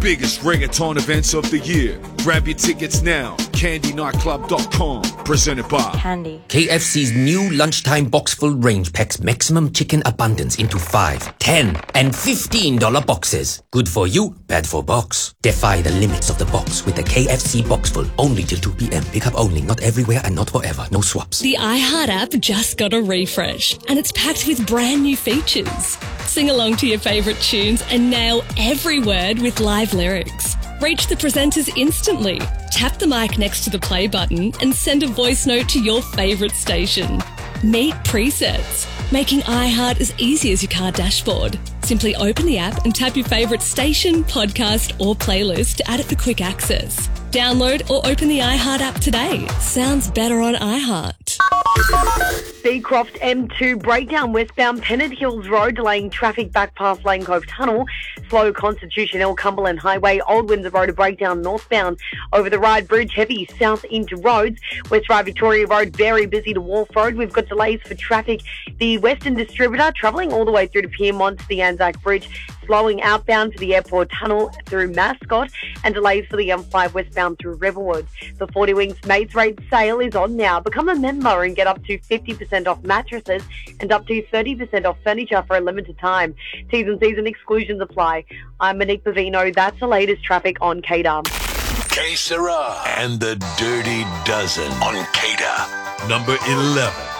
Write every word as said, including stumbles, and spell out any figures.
biggest reggaeton events of the year. Grab your tickets now. candy nightclub dot com. Presented by Candy. K F C's new lunchtime box full range packs maximum chicken abundance into five, ten, and fifteen dollar boxes. Good for you, bad for box. Defy the limits of the box with the K F C box full. Only till two p.m. Pickup only, not everywhere and not forever. No swaps. The iHeart app just got a refresh and it's packed with brand new features. Sing along to your favourite tunes and nail every word with live lyrics. Reach the presenters instantly. Tap the mic next to the play button and send a voice note to your favourite station. Meet presets, making iHeart as easy as your car dashboard. Simply open the app and tap your favourite station, podcast or playlist to add it for quick access. Download or open the iHeart app today. Sounds better on iHeart. Beecroft M two breakdown westbound Pennant Hills Road, delaying traffic back past Lane Cove Tunnel. Slow Constitution Hill Cumberland Highway, Old Windsor Road a breakdown northbound over the Ryde Bridge, heavy south into roads. West Ryde Victoria Road very busy to Wharf Road. We've got delays for traffic. The Western Distributor travelling all the way through to Piermont to the Anzac Bridge. Slowing outbound for the airport tunnel through Mascot, and delays for the M five westbound through Riverwood. The forty Winks Mates Rate sale is on now. Become a member and get up to fifty percent off mattresses and up to thirty percent off furniture for a limited time. T's and C's and exclusions apply. I'm Monique Bavino. That's the latest traffic on K D A R. K Sarah and the Dirty Dozen on K D A R. number eleven.